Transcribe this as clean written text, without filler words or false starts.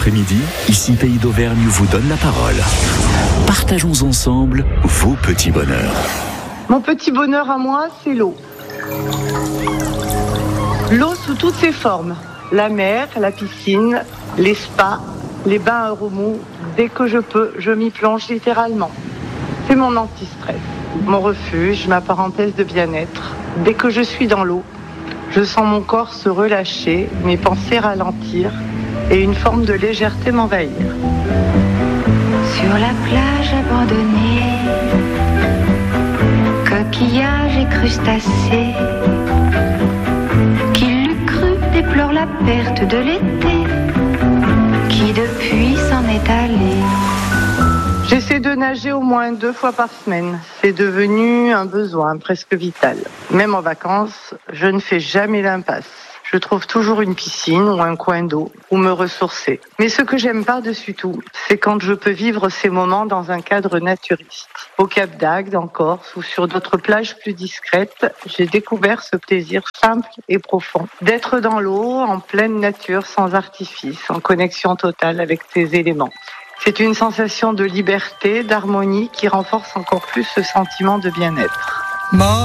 après-midi, ici Pays d'Auvergne vous donne la parole. Partageons ensemble vos petits bonheurs. Mon petit bonheur à moi, c'est l'eau. L'eau sous toutes ses formes. La mer, la piscine, les spas, les bains à remous. Dès que je peux, je m'y plonge littéralement. C'est mon anti-stress, mon refuge, ma parenthèse de bien-être. Dès que je suis dans l'eau, je sens mon corps se relâcher, mes pensées ralentir et une forme de légèreté m'envahir. Sur la plage abandonnée, coquillages et crustacés, qui l'eût cru déplore la perte de l'été, qui depuis s'en est allé. J'essaie de nager au moins 2 fois par semaine. C'est devenu un besoin presque vital. Même en vacances, je ne fais jamais l'impasse. Je trouve toujours une piscine ou un coin d'eau où me ressourcer. Mais ce que j'aime par-dessus tout, c'est quand je peux vivre ces moments dans un cadre naturiste. Au Cap d'Agde, en Corse ou sur d'autres plages plus discrètes, j'ai découvert ce plaisir simple et profond d'être dans l'eau, en pleine nature, sans artifice, en connexion totale avec ses éléments. C'est une sensation de liberté, d'harmonie qui renforce encore plus ce sentiment de bien-être.